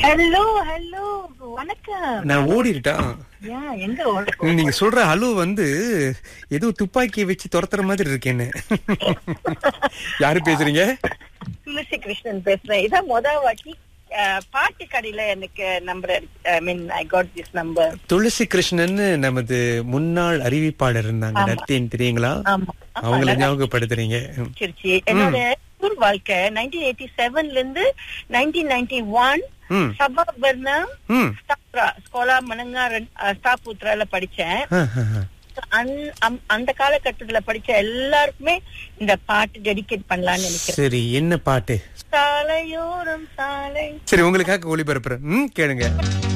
Hello hello, வணக்கம். நான் ஓடிட்டா. எங்க நீங்க சொல்ற ஹலோ ஏதோ துப்பாக்கியை வச்சு துரத்துற மாதிரி இருக்கேன்னு. யாரு பேசுறீங்க? துளசி கிருஷ்ணன் பேசுறேன். இதான் வாட்டி பாட்டு கடையில எனக்கு number, I got this number. துளசி கிருஷ்ணன் நமது முன்னாள் அறிவிப்பாளர் இருந்தாங்க, நர்த்தின், தெரியுங்களா? அவங்கள ஞாபகப்படுத்துறீங்க. சரி, என்னோட ஸ்கூல் வாழ்க்கை 1987 இருந்து 1991 சபாபர்ணம் ஸ்கோலா மனங்கா ஸ்தாபுத்ரால படிச்சேன். அந்த காலகட்டத்துல படிச்ச எல்லாருக்குமே இந்த பாட்டு டெடிகேட் பண்ணலாம்னு நினைக்கிறேன். சரி, என்ன பாட்டு? சாலையோரம் சாலை. சரி, உங்களுக்காக ஒளிபரப்புறேன், கேளுங்க.